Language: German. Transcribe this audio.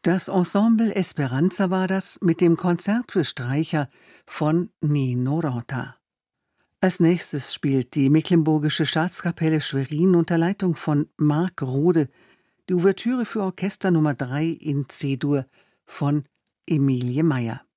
Das Ensemble Esperanza war das mit dem Konzert für Streicher von Nino Rota. Als nächstes spielt die Mecklenburgische Staatskapelle Schwerin unter Leitung von Marc Rode die Ouvertüre für Orchester Nummer 3 in C-Dur von Emilie Meyer.